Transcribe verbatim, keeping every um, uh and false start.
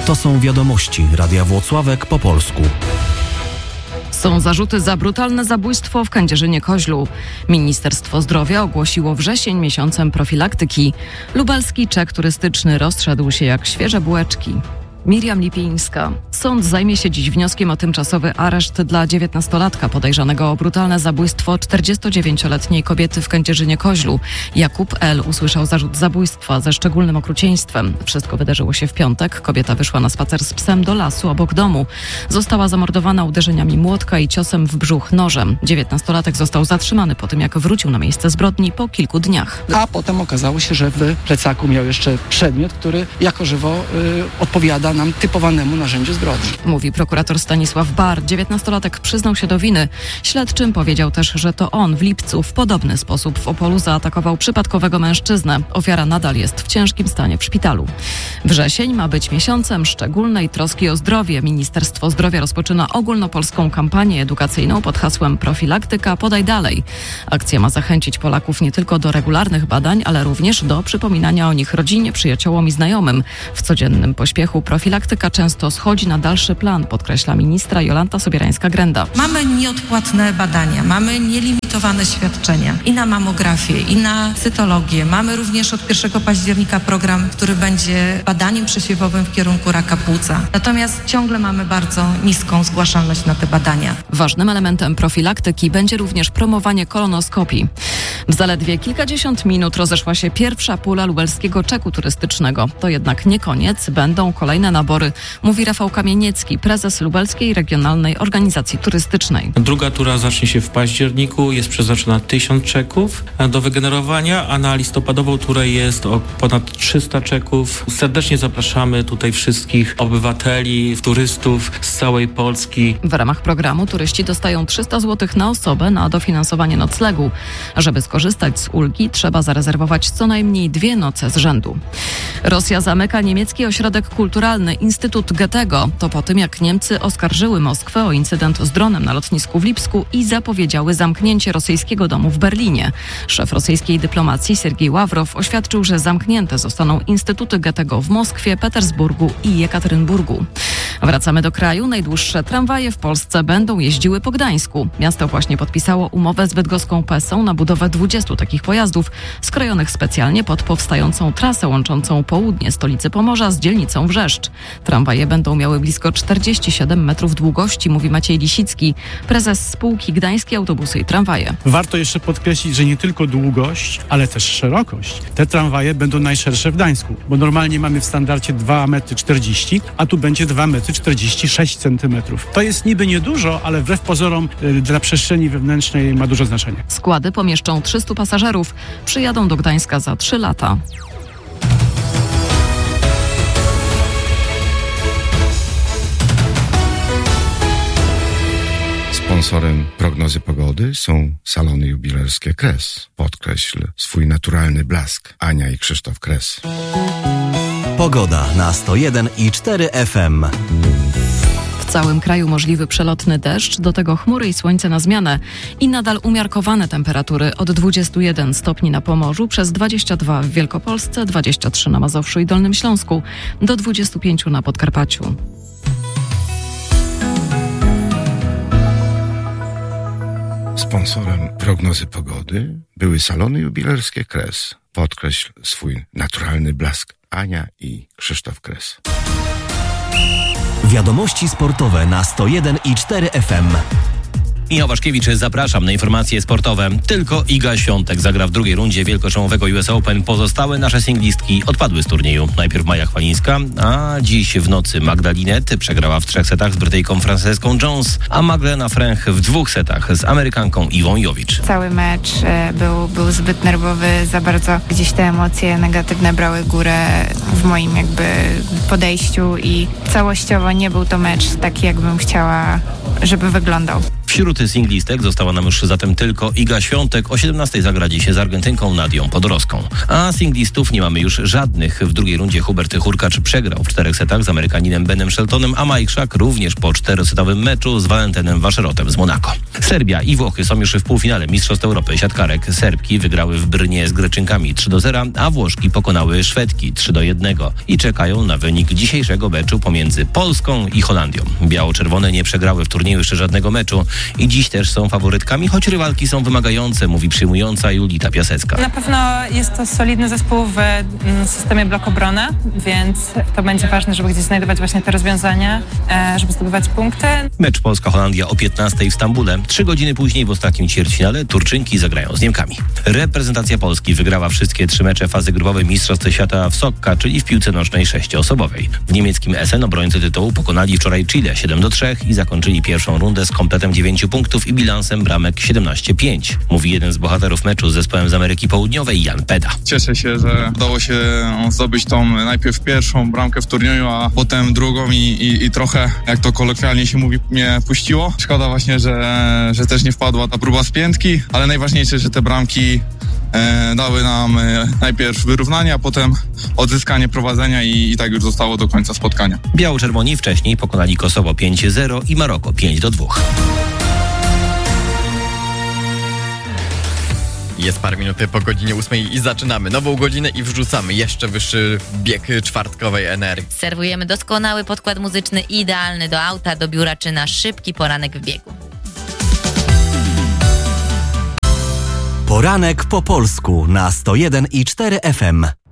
To są wiadomości Radia Włocławek po polsku. Są zarzuty za brutalne zabójstwo w Kędzierzynie-Koźlu. Ministerstwo Zdrowia ogłosiło wrzesień miesiącem profilaktyki. Lubelski czek turystyczny rozszedł się jak świeże bułeczki. Miriam Lipińska. Sąd zajmie się dziś wnioskiem o tymczasowy areszt dla dziewiętnastolatka podejrzanego o brutalne zabójstwo czterdziestodziewięcioletniej kobiety w Kędzierzynie-Koźlu. Jakub L. usłyszał zarzut zabójstwa ze szczególnym okrucieństwem. Wszystko wydarzyło się w piątek. Kobieta wyszła na spacer z psem do lasu obok domu. Została zamordowana uderzeniami młotka i ciosem w brzuch nożem. dziewiętnastolatek został zatrzymany po tym, jak wrócił na miejsce zbrodni po kilku dniach. A potem okazało się, że w plecaku miał jeszcze przedmiot, który jako żywo y, odpowiada nam typowanemu narzędziu zbrodni. Mówi prokurator Stanisław Bar. dziewiętnastolatek przyznał się do winy. Śledczym powiedział też, że to on w lipcu w podobny sposób w Opolu zaatakował przypadkowego mężczyznę. Ofiara nadal jest w ciężkim stanie w szpitalu. Wrzesień ma być miesiącem szczególnej troski o zdrowie. Ministerstwo Zdrowia rozpoczyna ogólnopolską kampanię edukacyjną pod hasłem Profilaktyka, podaj dalej. Akcja ma zachęcić Polaków nie tylko do regularnych badań, ale również do przypominania o nich rodzinie, przyjaciołom i znajomym. W codziennym pośpiechu profilaktyka często schodzi na dalszy plan, podkreśla ministra Jolanta Sobierańska-Grenda. Mamy nieodpłatne badania, mamy nielimitowane świadczenia i na mamografię, i na cytologię. Mamy również od pierwszego października program, który będzie badaniem przesiewowym w kierunku raka płuca. Natomiast ciągle mamy bardzo niską zgłaszalność na te badania. Ważnym elementem profilaktyki będzie również promowanie kolonoskopii. W zaledwie kilkadziesiąt minut rozeszła się pierwsza pula lubelskiego czeku turystycznego. To jednak nie koniec, będą kolejne nabory, mówi Rafał Kamieniecki, prezes Lubelskiej Regionalnej Organizacji Turystycznej. Druga tura zacznie się w październiku, jest przeznaczona tysiąc czeków do wygenerowania, a na listopadową turę jest o ponad trzysta czeków. Serdecznie zapraszamy tutaj wszystkich obywateli, turystów z całej Polski. W ramach programu turyści dostają trzysta złotych na osobę na dofinansowanie noclegu. Żeby skorzystać z ulgi, trzeba zarezerwować co najmniej dwie noce z rzędu. Rosja zamyka niemiecki ośrodek kulturalny Instytut Goethego. To po tym, jak Niemcy oskarżyły Moskwę o incydent z dronem na lotnisku w Lipsku i zapowiedziały zamknięcie rosyjskiego domu w Berlinie. Szef rosyjskiej dyplomacji Sergiej Ławrow oświadczył, że zamknięte zostaną Instytuty Goethego w Moskwie, Petersburgu i Jekaterynburgu. Wracamy do kraju. Najdłuższe tramwaje w Polsce będą jeździły po Gdańsku. Miasto właśnie podpisało umowę z bydgoską Pesą na budowę dwudziestu takich pojazdów, skrojonych specjalnie pod powstającą trasę łączącą południe stolicy Pomorza z dzielnicą Wrzeszcz. Tramwaje będą miały blisko czterdzieści siedem metrów długości, mówi Maciej Lisicki, prezes spółki Gdańskie Autobusy i Tramwaje. Warto jeszcze podkreślić, że nie tylko długość, ale też szerokość. Te tramwaje będą najszersze w Gdańsku, bo normalnie mamy w standardzie dwa metry czterdzieści, a tu będzie dwa metry czterdzieści sześć centymetrów. To jest niby niedużo, ale wbrew pozorom y, dla przestrzeni wewnętrznej ma duże znaczenie. Składy pomieszczą trzystu pasażerów. Przyjadą do Gdańska za trzy lata. Sponsorem prognozy pogody są salony jubilerskie Kres. Podkreśl swój naturalny blask. Ania i Krzysztof Kres. Pogoda na sto jeden i cztery F M. W całym kraju możliwy przelotny deszcz, do tego chmury i słońce na zmianę i nadal umiarkowane temperatury od dwudziestu jeden stopni na Pomorzu, przez dwadzieścia dwa w Wielkopolsce, dwadzieścia trzy na Mazowszu i Dolnym Śląsku, do dwudziestu pięciu na Podkarpaciu. Sponsorem prognozy pogody były salony jubilerskie Kres. Podkreśl swój naturalny blask. Ania i Krzysztof Kres. Wiadomości sportowe na sto jeden i cztery F M. Michał Waszkiewicz, zapraszam na informacje sportowe. Tylko Iga Świątek zagra w drugiej rundzie wielkoszlemowego U S Open. Pozostałe nasze singlistki odpadły z turnieju. Najpierw Maja Chwalińska, a dziś w nocy Magda Linette przegrała w trzech setach z Brytyjką Franceską Jones, a Magdalena Fręch w dwóch setach z Amerykanką Iwą Jowicz. Cały mecz był, był zbyt nerwowy, za bardzo gdzieś te emocje negatywne brały górę w moim jakby podejściu i całościowo nie był to mecz taki, jakbym chciała, żeby wyglądał. W Wśród singlistek została nam już zatem tylko Iga Świątek. O siedemnastej zagra dziś z Argentynką Nadią Podoroską. A singlistów nie mamy już żadnych. W drugiej rundzie Hubert Hurkacz przegrał w czterech setach z Amerykaninem Benem Sheltonem, a Mike Schack również po czterosetowym meczu z Valentinem Waszerotem z Monako. Serbia i Włochy są już w półfinale Mistrzostw Europy siatkarek. Serbki wygrały w Brnie z Greczynkami trzy do zera, a Włoszki pokonały Szwedki trzy do jednego i czekają na wynik dzisiejszego meczu pomiędzy Polską i Holandią. Biało-czerwone nie przegrały w turnieju jeszcze żadnego meczu i dziś też są faworytkami, choć rywalki są wymagające, mówi przyjmująca Julita Piasecka. Na pewno jest to solidny zespół w systemie blok obrony, więc to będzie ważne, żeby gdzieś znajdować właśnie te rozwiązania, żeby zdobywać punkty. Mecz Polska-Holandia o piętnastej w Stambule. Trzy godziny później w ostatnim ćwierćfinale Turczynki zagrają z Niemkami. Reprezentacja Polski wygrała wszystkie trzy mecze fazy grupowej Mistrzostw Świata w Sokka, czyli w piłce nożnej sześcioosobowej. W niemieckim Essen obrońcy tytułu pokonali wczoraj Chile siedem do trzech i zakończyli pierwszą rundę z kompletem dziewięciu punktów i bilansem bramek siedemnaście pięć. Mówi jeden z bohaterów meczu z zespołem z Ameryki Południowej, Jan Peda. Cieszę się, że udało się zdobyć tą najpierw pierwszą bramkę w turnieju, a potem drugą i, i, i trochę, jak to kolokwialnie się mówi, mnie puściło. Szkoda właśnie, że, że też nie wpadła ta próba z piętki, ale najważniejsze, że te bramki e, dały nam e, najpierw wyrównanie, a potem odzyskanie prowadzenia i, i tak już zostało do końca spotkania. Biało-czerwoni wcześniej pokonali Kosowo pięć zero i Maroko pięć do dwóch. Jest parę minuty po godzinie ósmej i zaczynamy nową godzinę i wrzucamy jeszcze wyższy bieg czwartkowej energii. Serwujemy doskonały podkład muzyczny, idealny do auta, do biura czy na szybki poranek w biegu. Poranek po polsku na sto jeden i cztery F M.